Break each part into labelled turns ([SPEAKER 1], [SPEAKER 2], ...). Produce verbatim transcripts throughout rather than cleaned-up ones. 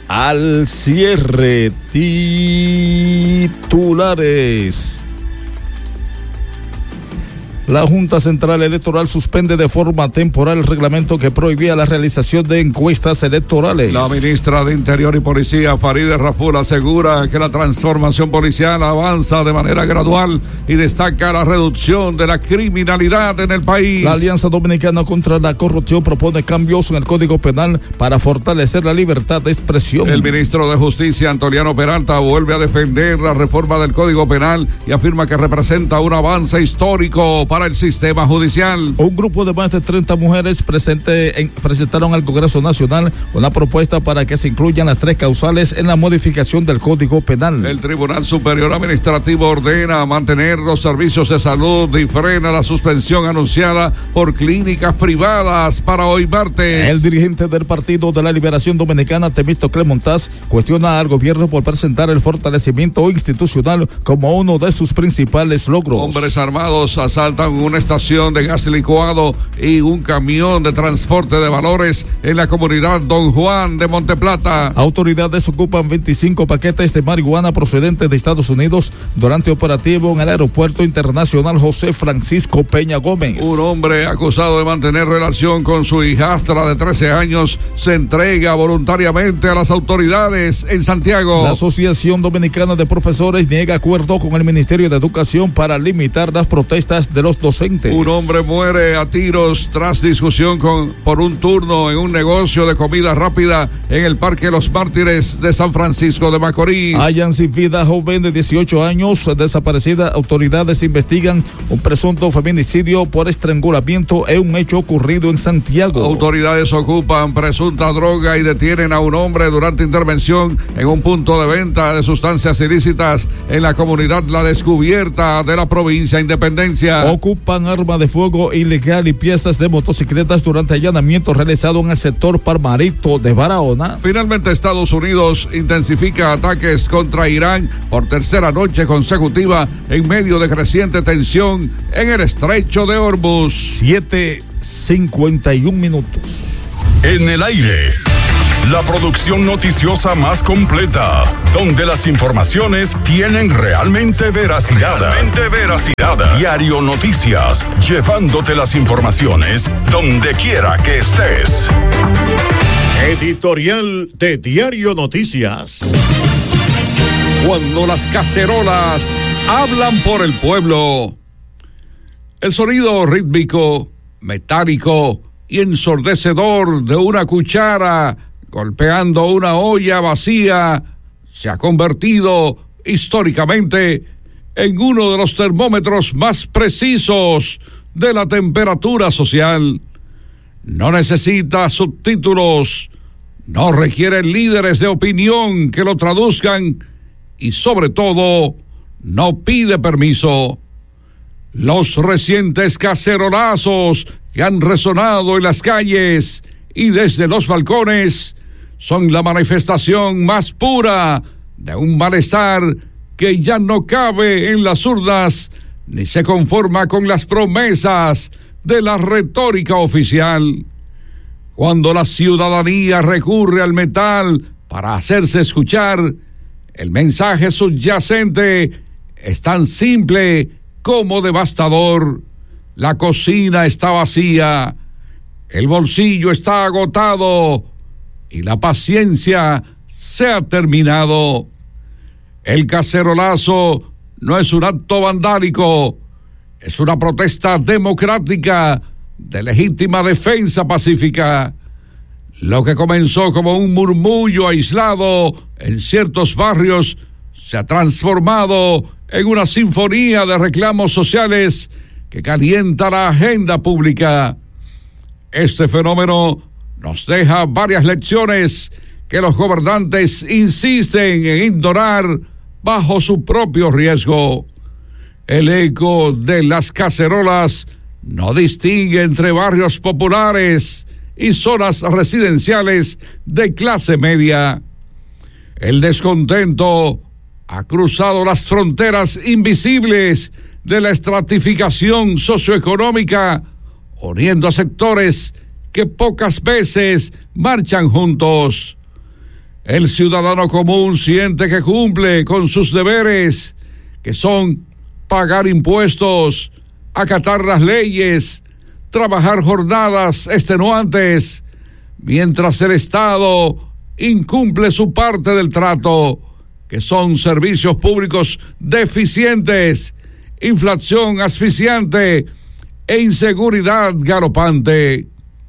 [SPEAKER 1] Al cierre, titulares. La Junta Central Electoral suspende de forma temporal el reglamento que prohibía la realización de encuestas electorales.
[SPEAKER 2] La ministra de Interior y Policía, Farideh Raful, asegura que la transformación policial avanza de manera gradual y destaca la reducción de la criminalidad en el país.
[SPEAKER 1] La Alianza Dominicana contra la Corrupción propone cambios en el Código Penal para fortalecer la libertad de expresión.
[SPEAKER 2] El ministro de Justicia, Antoliano Peralta, vuelve a defender la reforma del Código Penal y afirma que representa un avance histórico para el sistema judicial.
[SPEAKER 1] Un grupo de más de treinta mujeres presente en, presentaron al Congreso Nacional una propuesta para que se incluyan las tres causales en la modificación del Código Penal.
[SPEAKER 2] El Tribunal Superior Administrativo ordena mantener los servicios de salud y frena la suspensión anunciada por clínicas privadas para hoy martes.
[SPEAKER 1] El dirigente del Partido de la Liberación Dominicana, Temístocles Montaz, cuestiona al gobierno por presentar el fortalecimiento institucional como uno de sus principales logros.
[SPEAKER 2] Hombres armados asaltan una estación de gas licuado y un camión de transporte de valores en la comunidad Don Juan de Monteplata.
[SPEAKER 1] Autoridades ocupan veinticinco paquetes de marihuana procedentes de Estados Unidos durante operativo en el Aeropuerto Internacional José Francisco Peña Gómez.
[SPEAKER 2] Un hombre acusado de mantener relación con su hijastra de trece años se entrega voluntariamente a las autoridades en Santiago.
[SPEAKER 1] La Asociación Dominicana de Profesores niega acuerdo con el Ministerio de Educación para limitar las protestas de los docentes.
[SPEAKER 2] Un hombre muere a tiros tras discusión con, por un turno en un negocio de comida rápida en el Parque Los Mártires de San Francisco de Macorís.
[SPEAKER 1] Hallan sin vida joven de dieciocho años desaparecida. Autoridades investigan un presunto feminicidio por estrangulamiento en un hecho ocurrido en Santiago.
[SPEAKER 2] Autoridades ocupan presunta droga y detienen a un hombre durante intervención en un punto de venta de sustancias ilícitas en la comunidad La Descubierta de la provincia Independencia.
[SPEAKER 1] Ocupan arma de fuego ilegal y piezas de motocicletas durante allanamiento realizado en el sector Palmarito de Barahona.
[SPEAKER 2] Finalmente, Estados Unidos intensifica ataques contra Irán por tercera noche consecutiva en medio de creciente tensión en el estrecho de Hormuz.
[SPEAKER 1] siete cincuenta y un minutos.
[SPEAKER 3] En el aire, la producción noticiosa más completa, donde las informaciones tienen realmente veracidad. Realmente veracidad. Diario Noticias, llevándote las informaciones donde quiera que estés.
[SPEAKER 4] Editorial de Diario Noticias.
[SPEAKER 2] Cuando las cacerolas hablan por el pueblo, el sonido rítmico, metálico y ensordecedor de una cuchara golpeando una olla vacía se ha convertido históricamente en uno de los termómetros más precisos de la temperatura social. No necesita subtítulos, no requiere líderes de opinión que lo traduzcan y, sobre todo, no pide permiso. Los recientes cacerolazos que han resonado en las calles y desde los balcones son la manifestación más pura de un malestar que ya no cabe en las urnas ni se conforma con las promesas de la retórica oficial. Cuando la ciudadanía recurre al metal para hacerse escuchar, el mensaje subyacente es tan simple como devastador. La cocina está vacía, el bolsillo está agotado y la paciencia se ha terminado. El cacerolazo no es un acto vandálico, es una protesta democrática de legítima defensa pacífica. Lo que comenzó como un murmullo aislado en ciertos barrios se ha transformado en una sinfonía de reclamos sociales que calienta la agenda pública. Este fenómeno nos deja varias lecciones que los gobernantes insisten en ignorar bajo su propio riesgo. El eco de las cacerolas no distingue entre barrios populares y zonas residenciales de clase media. El descontento ha cruzado las fronteras invisibles de la estratificación socioeconómica, uniendo a sectores que pocas veces marchan juntos. El ciudadano común siente que cumple con sus deberes, que son pagar impuestos, acatar las leyes, trabajar jornadas extenuantes, mientras el Estado incumple su parte del trato, que son servicios públicos deficientes, inflación asfixiante e inseguridad galopante.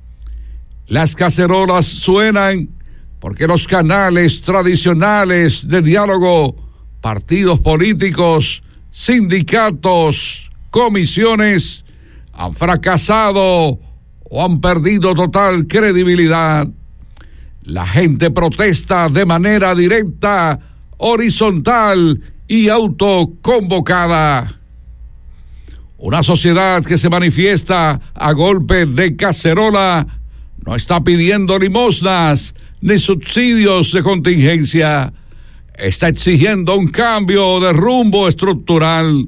[SPEAKER 2] Las cacerolas suenan porque los canales tradicionales de diálogo, partidos políticos, sindicatos, comisiones, han fracasado o han perdido total credibilidad. La gente protesta de manera directa, horizontal y autoconvocada. Una sociedad que se manifiesta a golpe de cacerola no está pidiendo limosnas ni subsidios de contingencia. Está exigiendo un cambio de rumbo estructural.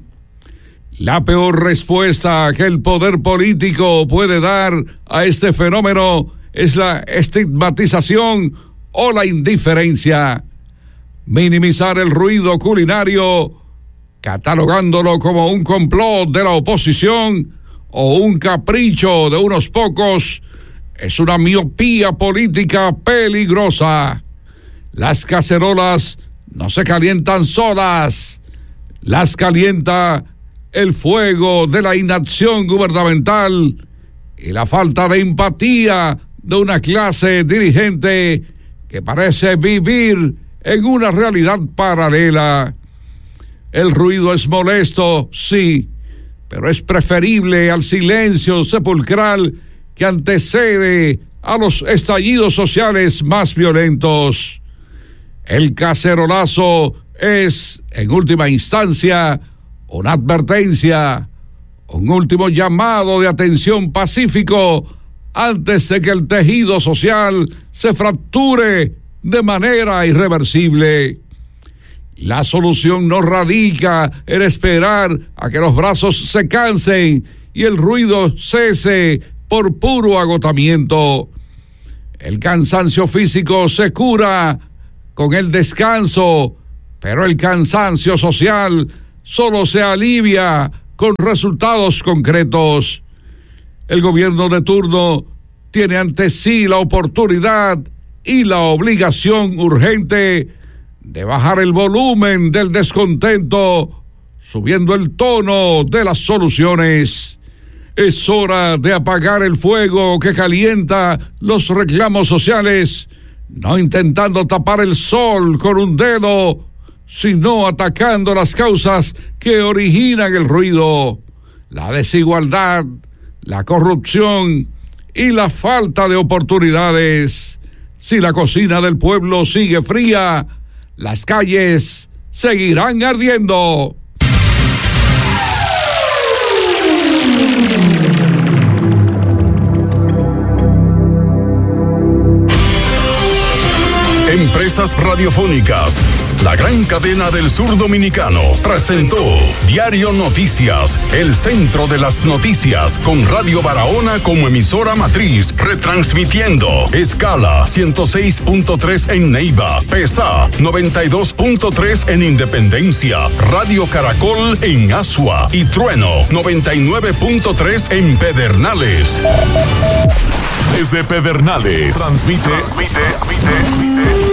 [SPEAKER 2] La peor respuesta que el poder político puede dar a este fenómeno es la estigmatización o la indiferencia. Minimizar el ruido culinario, catalogándolo como un complot de la oposición o un capricho de unos pocos, es una miopía política peligrosa. Las cacerolas no se calientan solas, las calienta el fuego de la inacción gubernamental y la falta de empatía de una clase dirigente que parece vivir en una realidad paralela. El ruido es molesto, sí, pero es preferible al silencio sepulcral que antecede a los estallidos sociales más violentos. El cacerolazo es, en última instancia, una advertencia, un último llamado de atención pacífico antes de que el tejido social se fracture de manera irreversible. La solución no radica en esperar a que los brazos se cansen y el ruido cese por puro agotamiento. El cansancio físico se cura con el descanso, pero el cansancio social solo se alivia con resultados concretos. El gobierno de turno tiene ante sí la oportunidad y la obligación urgente de bajar el volumen del descontento, subiendo el tono de las soluciones. Es hora de apagar el fuego que calienta los reclamos sociales, no intentando tapar el sol con un dedo, sino atacando las causas que originan el ruido, la desigualdad, la corrupción y la falta de oportunidades. Si la cocina del pueblo sigue fría, las calles seguirán ardiendo.
[SPEAKER 3] Empresas Radiofónicas, la gran cadena del sur dominicano, presentó Diario Noticias, el centro de las noticias, con Radio Barahona como emisora matriz, retransmitiendo escala ciento seis punto tres en Neiva, Pesa noventa y dos punto tres en Independencia, Radio Caracol en Asua y Trueno noventa y nueve punto tres en Pedernales. Desde Pedernales, transmite, transmite, transmite.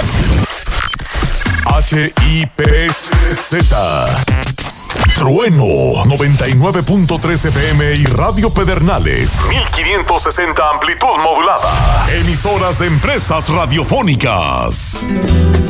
[SPEAKER 3] H I P Z Trueno noventa y nueve punto tres F M y Radio Pedernales mil quinientos sesenta amplitud modulada. Emisoras de Empresas Radiofónicas.